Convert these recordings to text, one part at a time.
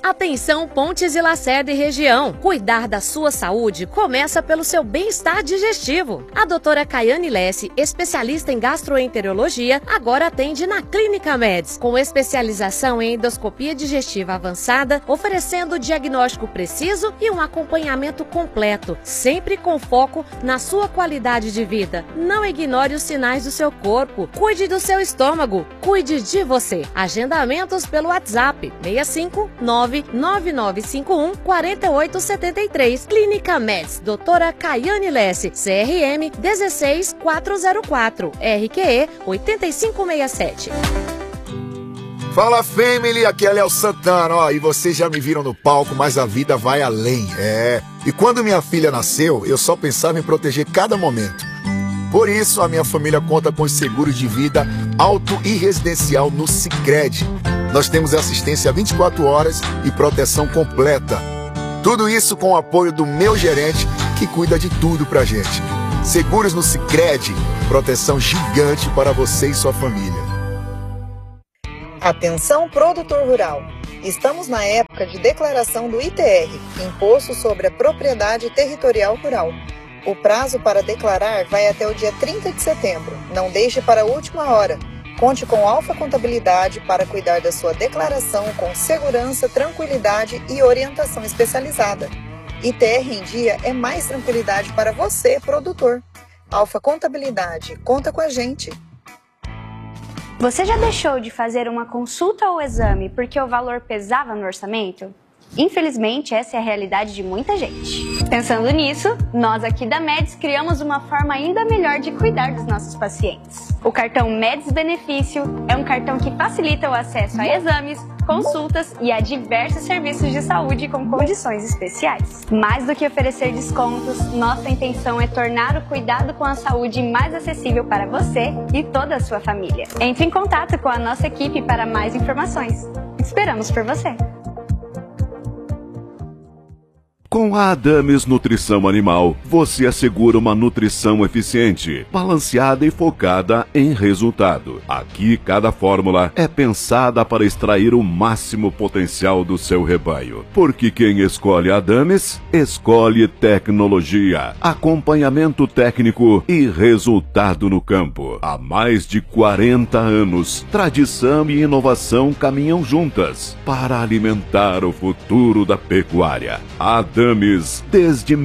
Atenção Pontes e Lacerda e região. Cuidar da sua saúde começa pelo seu bem-estar digestivo. A doutora Caiane Lesse, especialista em gastroenterologia, agora atende na Clínica Meds, com especialização em endoscopia digestiva avançada, oferecendo diagnóstico preciso e um acompanhamento completo, sempre com foco na sua qualidade de vida. Não ignore os sinais do seu corpo. Cuide do seu estômago. Cuide de você. Agendamentos pelo WhatsApp 659-9951-4873. Clínica Meds, doutora Caiane Lesse, CRM 16404, RQE 8567. Fala, family, aqui é Léo Santana, ó, e vocês já me viram no palco, mas a vida vai além, E quando minha filha nasceu, eu só pensava em proteger cada momento. Por isso, a minha família conta com os seguros de vida auto e residencial no Sicredi. Nós temos assistência 24 horas e proteção completa. Tudo isso com o apoio do meu gerente, que cuida de tudo pra gente. Seguros no Sicredi, proteção gigante para você e sua família. Atenção, produtor rural. Estamos na época de declaração do ITR, Imposto sobre a Propriedade Territorial Rural. O prazo para declarar vai até o dia 30 de setembro. Não deixe para a última hora. Conte com Alfa Contabilidade para cuidar da sua declaração com segurança, tranquilidade e orientação especializada. ITR em dia é mais tranquilidade para você, produtor. Alfa Contabilidade, conta com a gente. Você já deixou de fazer uma consulta ou exame porque o valor pesava no orçamento? Infelizmente, essa é a realidade de muita gente. Pensando nisso, nós aqui da Meds criamos uma forma ainda melhor de cuidar dos nossos pacientes. O cartão Meds Benefício é um cartão que facilita o acesso a exames, consultas e a diversos serviços de saúde com condições especiais. Mais do que oferecer descontos, nossa intenção é tornar o cuidado com a saúde mais acessível para você e toda a sua família. Entre em contato com a nossa equipe para mais informações. Esperamos por você! Com a Adames Nutrição Animal, você assegura uma nutrição eficiente, balanceada e focada em resultado. Aqui, cada fórmula é pensada para extrair o máximo potencial do seu rebanho. Porque quem escolhe a Adames, escolhe tecnologia, acompanhamento técnico e resultado no campo. Há mais de 40 anos, tradição e inovação caminham juntas para alimentar o futuro da pecuária. Adames, desde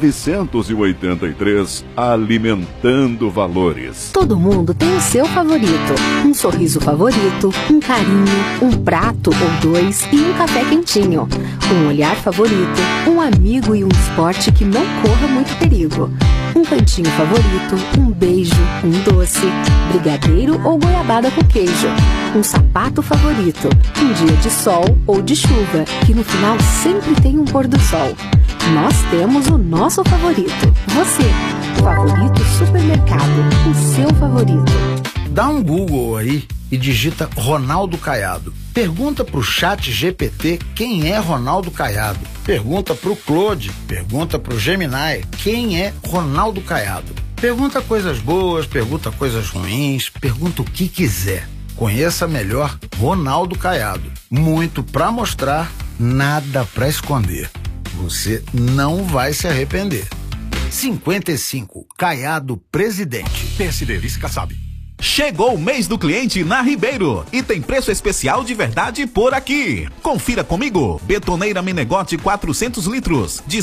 1983, alimentando valores. Todo mundo tem o seu favorito. Um sorriso favorito, um carinho, um prato ou dois e um café quentinho. Um olhar favorito, um amigo e um esporte que não corra muito perigo. Um cantinho favorito, um beijo, um doce, brigadeiro ou goiabada com queijo. Um sapato favorito, um dia de sol ou de chuva, que no final sempre tem um pôr do sol. Nós temos o nosso favorito. Você, Favorito Supermercado, o seu favorito. Dá um Google aí e digita Ronaldo Caiado. Pergunta pro Chat GPT quem é Ronaldo Caiado. Pergunta pro Claude, pergunta pro Gemini quem é Ronaldo Caiado. Pergunta coisas boas, pergunta coisas ruins, pergunta o que quiser. Conheça melhor Ronaldo Caiado. Muito pra mostrar, nada pra esconder. Você não vai se arrepender. 55, Caiado Presidente. PSD Vice Kassab. Chegou o mês do cliente na Ribeiro e tem preço especial de verdade por aqui. Confira comigo. Betoneira Menegote 400 litros de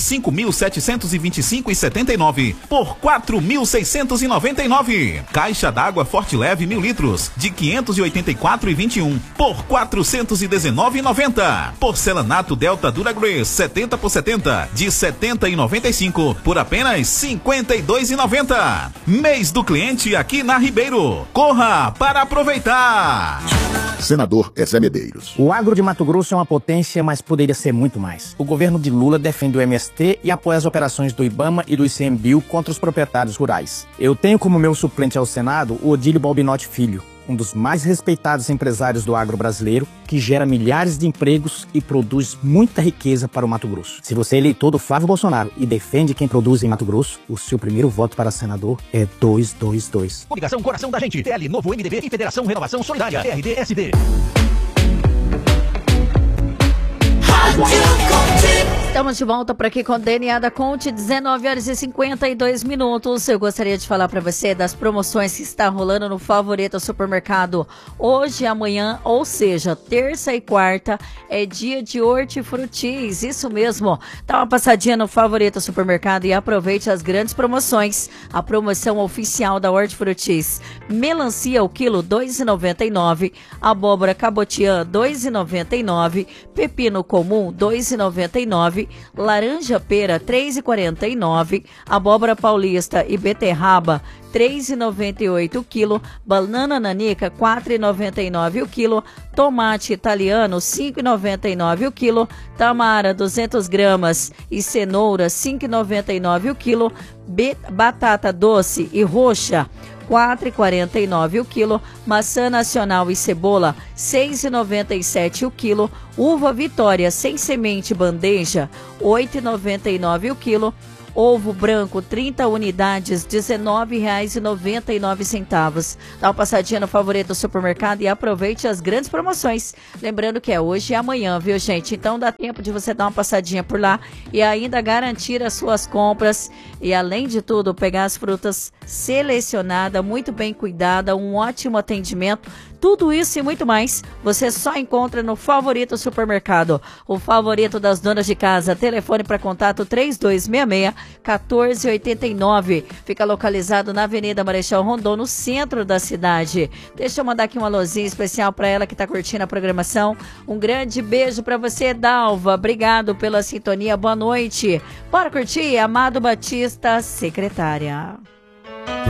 5.725,79 por 4.699. Caixa d'água Forte Leve 1.000 litros de 584,21 por 419,90. Porcelanato Delta Duragrace 70 por 70 de 70,95 por apenas 52,90. Mês do cliente aqui na Ribeiro. Corra para aproveitar! Senador Ezé Medeiros. O agro de Mato Grosso é uma potência, mas poderia ser muito mais. O governo de Lula defende o MST e apoia as operações do IBAMA e do ICMBio contra os proprietários rurais. Eu tenho como meu suplente ao Senado o Odílio Balbinotti Filho, um dos mais respeitados empresários do agro brasileiro, que gera milhares de empregos e produz muita riqueza para o Mato Grosso. Se você é eleitor do Flávio Bolsonaro e defende quem produz em Mato Grosso, o seu primeiro voto para senador é 222. Coligação Coração da Gente, TL Novo MDB e Federação Renovação Solidária, RDSD. Estamos de volta por aqui com DNA da Conte, 19h52. Eu gostaria de falar para você das promoções que está rolando no Favorito Supermercado hoje e amanhã, ou seja, terça e quarta é dia de hortifrutis, isso mesmo. Dá uma passadinha no Favorito Supermercado e aproveite as grandes promoções. A promoção oficial da Hortifrutis: melancia o quilo R$ 2,99, abóbora cabotiã R$ 2,99, pepino comum R$ 2,99, laranja pera R$ 3,49, abóbora paulista e beterraba R$ 3,98 o quilo, banana nanica R$ 4,99 o quilo, tomate italiano R$ 5,99 o quilo, tamara 200 gramas e cenoura R$ 5,99 o quilo, batata doce e roxa R$ 4,49 o quilo, maçã nacional e cebola R$ 6,97 o quilo, uva Vitória sem semente bandeja R$ 8,99 o quilo, ovo branco 30 unidades R$ 19,99. Dá uma passadinha no Favorito Supermercado e aproveite as grandes promoções. Lembrando que é hoje e amanhã, viu, gente? Então dá tempo de você dar uma passadinha por lá e ainda garantir as suas compras e, além de tudo, pegar as frutas selecionadas, muito bem cuidada, um ótimo atendimento. Tudo isso e muito mais você só encontra no Favorito Supermercado, o favorito das donas de casa. Telefone para contato 3266-1489. Fica localizado na Avenida Marechal Rondon, no centro da cidade. Deixa eu mandar aqui uma alôzinha especial para ela que está curtindo a programação. Um grande beijo para você, Dalva. Obrigado pela sintonia. Boa noite. Bora curtir? Amado Batista, secretária.